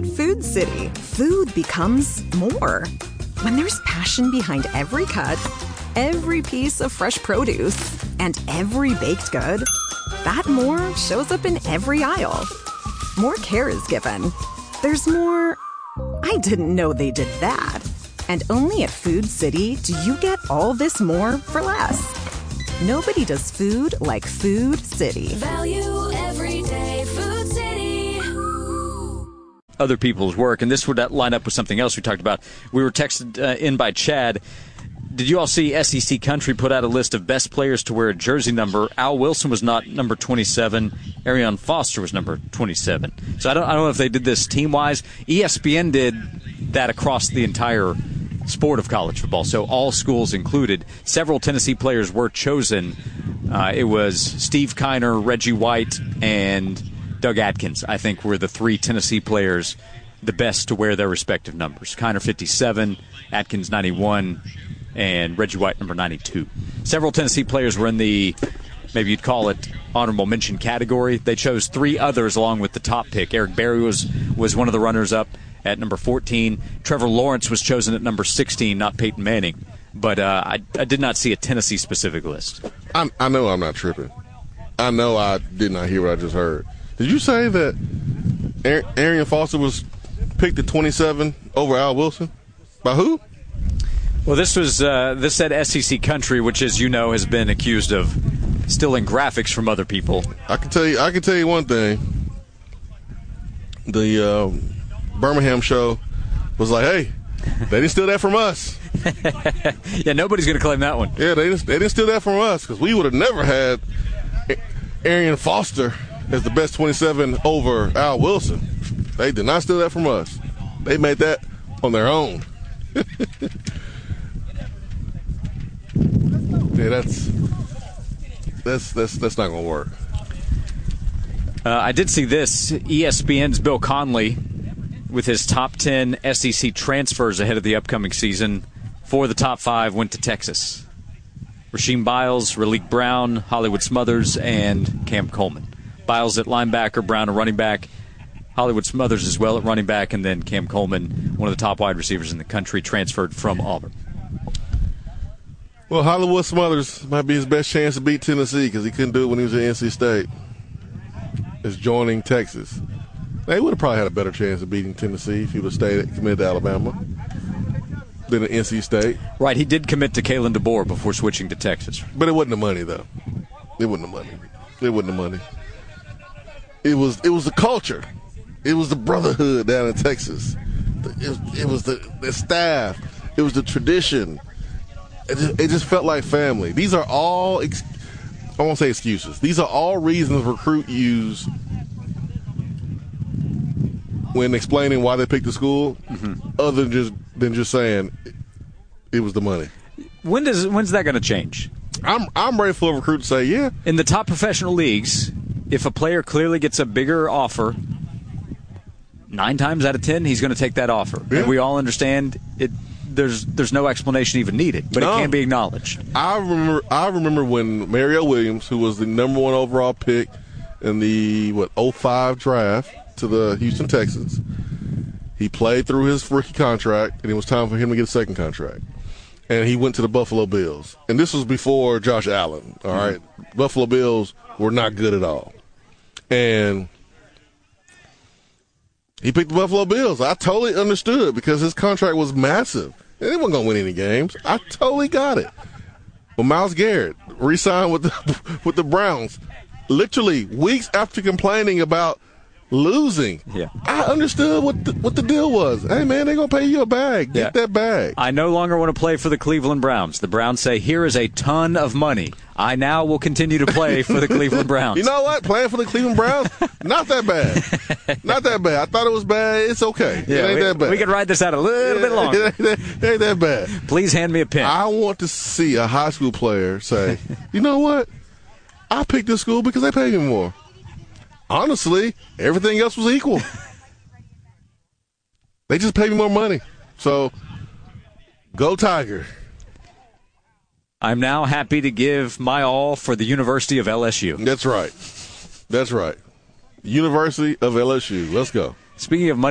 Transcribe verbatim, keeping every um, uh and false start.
At Food City, food becomes more. When there's passion behind every cut, every piece of fresh produce, and every baked good, that more shows up in every aisle. More care is given. There's more, I didn't know they did that. And only at Food City do you get all this more for less. Nobody does food like Food City. Value every day. Food City. Other people's work, and this would line up with something else we talked about. We were texted uh, in by Chad. Did you all see S E C Country put out a list of best players to wear a jersey number? Al Wilson was not number twenty-seven. Arion Foster was number twenty-seven. So I don't, I don't know if they did this team-wise. E S P N did that across the entire sport of college football, so all schools included. Several Tennessee players were chosen. Uh, it was Steve Kiner, Reggie White, and Doug Atkins, I think, were the three Tennessee players the best to wear their respective numbers. Kiner fifty-seven, Atkins ninety-one, and Reggie White number ninety-two. Several Tennessee players were in the, maybe you'd call it, honorable mention category. They chose three others along with the top pick. Eric Berry was, was one of the runners-up at number fourteen. Trevor Lawrence was chosen at number sixteen, not Peyton Manning. But uh, I, I did not see a Tennessee-specific list. I, I know I'm not tripping. I know I did not hear what I just heard. Did you say that Arion Foster was picked at twenty-seven over Al Wilson? By who? Well, this was uh, this said S E C Country, which, as you know, has been accused of stealing graphics from other people. I can tell you. I can tell you one thing. The uh, Birmingham show was like, "Hey, they didn't steal that from us." Yeah, nobody's going to claim that one. Yeah, they didn't, they didn't steal that from us because we would have never had Arion Foster as the best twenty-seven over Al Wilson. They did not steal that from us. They made that on their own. Yeah, that's that's that's that's not going to work. Uh, I did see this. E S P N's Bill Conley with his top ten S E C transfers ahead of the upcoming season. Four of the top five went to Texas. Rasheem Biles, Raleek Brown, Hollywood Smothers, and Cam Coleman. Biles at linebacker, Brown at running back, Hollywood Smothers as well at running back, and then Cam Coleman, one of the top wide receivers in the country, transferred from Auburn. Well, Hollywood Smothers might be his best chance to beat Tennessee because he couldn't do it when he was at N C State. Is joining Texas. They would have probably had a better chance of beating Tennessee if he would have stayed committed to Alabama than at N C State. Right, he did commit to Kalen DeBoer before switching to Texas. But it wasn't the money, though. It wasn't the money. It wasn't the money. It was it was the culture. It was the brotherhood down in Texas. It was, it was the, the staff. It was the tradition. It just, it just felt like family. These are all, ex- I won't say excuses. These are all reasons recruit use when explaining why they picked the school, mm-hmm. other than just than just saying it, it was the money. When does when's that going to change? I'm I'm ready for a recruit to say, yeah. In the top professional leagues, if a player clearly gets a bigger offer, nine times out of ten, he's going to take that offer. Yeah. And we all understand it. There's there's no explanation even needed, but no. It can be acknowledged. I remember I remember when Mario Williams, who was the number one overall pick in the what oh five draft to the Houston Texans, he played through his rookie contract, and it was time for him to get a second contract. And he went to the Buffalo Bills. And this was before Josh Allen, all right? Mm-hmm. Buffalo Bills were not good at all. And he picked the Buffalo Bills. I totally understood because his contract was massive. And he wasn't going to win any games. I totally got it. But Myles Garrett re-signed with the, with the Browns literally weeks after complaining about losing. Yeah. I understood what the, what the deal was. Hey, man, they're going to pay you a bag. Get yeah. that bag. I no longer want to play for the Cleveland Browns. The Browns say, here is a ton of money. I now will continue to play for the Cleveland Browns. You know what? Playing for the Cleveland Browns, not that bad. Not that bad. I thought it was bad. It's okay. Yeah, it ain't we, that bad. We can ride this out a little yeah, bit longer. It ain't, it ain't that bad. Please hand me a pen. I want to see a high school player say, you know what? I picked this school because they pay me more. Honestly, everything else was equal. They just paid me more money. So, go Tiger. I'm now happy to give my all for the University of L S U. That's right. That's right. University of L S U. Let's go. Speaking of money.